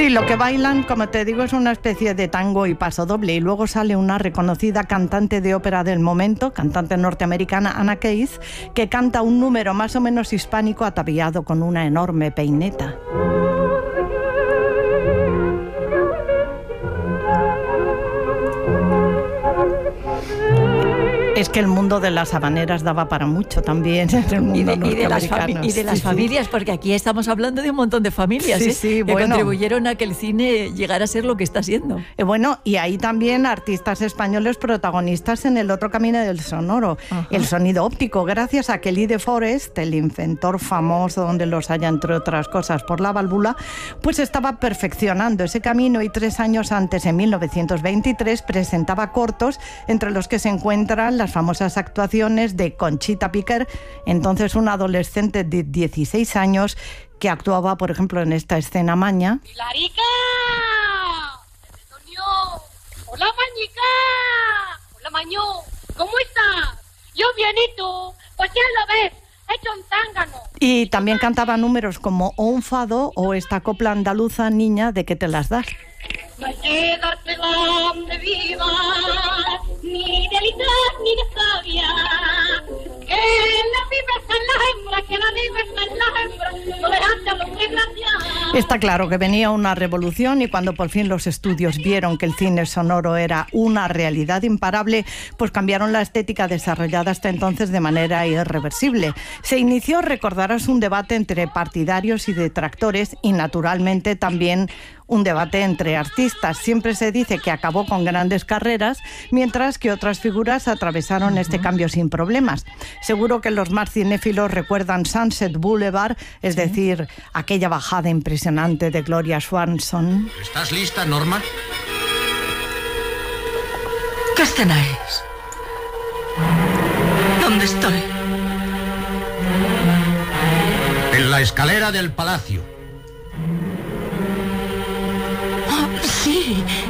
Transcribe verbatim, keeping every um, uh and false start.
Sí, lo que bailan, como te digo, es una especie de tango y pasodoble, y luego sale una reconocida cantante de ópera del momento, cantante norteamericana Anna Case, que canta un número más o menos hispánico ataviado con una enorme peineta. Es que el mundo de las habaneras daba para mucho también en el mundo y de, y de las, norteamericano. y de las sí, familias, sí. porque aquí estamos hablando de un montón de familias sí, ¿eh? sí, que bueno. contribuyeron a que el cine llegara a ser lo que está siendo. Eh, bueno, y hay también artistas españoles protagonistas en el otro camino del sonoro, Ajá. el sonido óptico, gracias a que Lee de Forest, el inventor famoso donde los haya, entre otras cosas, por la válvula, pues estaba perfeccionando ese camino, y tres años antes, en mil novecientos veintitrés, presentaba cortos entre los que se encuentran las famosas actuaciones de Conchita Piquer, entonces una adolescente de dieciséis años que actuaba, por ejemplo, en esta escena Maña. ¡Pilarica! ¡Hola, Mañica! ¡Hola, Maño! ¿Cómo estás? Yo bienito. Pues ya lo ves, hecho un zángano. Y también cantaba números como O un fado o esta copla andaluza, Niña, ¿de qué te las das? No hay que dártela donde vivas, ni de lisas ni de sabia. Que la vives en la hembra, que la vives en la hembra, no dejaste a los desgraciados. Está claro que venía una revolución, y cuando por fin los estudios vieron que el cine sonoro era una realidad imparable, pues cambiaron la estética desarrollada hasta entonces de manera irreversible. Se inició, recordarás, un debate entre partidarios y detractores, y naturalmente también un debate entre artistas. Siempre se dice que acabó con grandes carreras, mientras que otras figuras atravesaron este cambio sin problemas. Seguro que los más cinéfilos recuerdan Sunset Boulevard, es ¿Sí? decir, aquella bajada impresionante de Gloria Swanson. ¿Estás lista, Norma? ¿Qué escena es? ¿Dónde estoy? En la escalera del palacio. Oh, sí,